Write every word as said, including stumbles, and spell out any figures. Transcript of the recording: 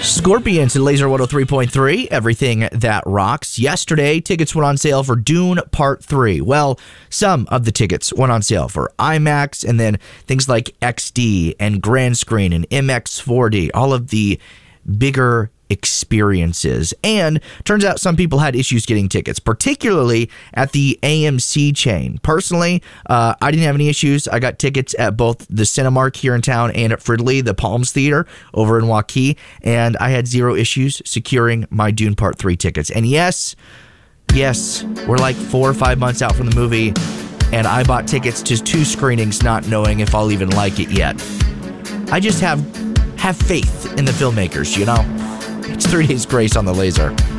Scorpions at Laser one oh three point three, everything that rocks. Yesterday, tickets went on sale for Dune Part three. Well, some of the tickets went on sale for IMAX and then things like X D and Grand Screen and M X four D, all of the bigger experiences. And turns out some people had issues getting tickets, particularly at the A M C chain. Personally, uh, I didn't have any issues. I got tickets at both the Cinemark here in town and at Fridley, the Palms Theater over in Waukee, and I had zero issues securing my Dune Part three tickets. And yes, yes, we're like four or five months out from the movie, and I bought tickets to two screenings not knowing if I'll even like it yet. I just have have faith in the filmmakers, you know? It's Three Days Grace on the Laser.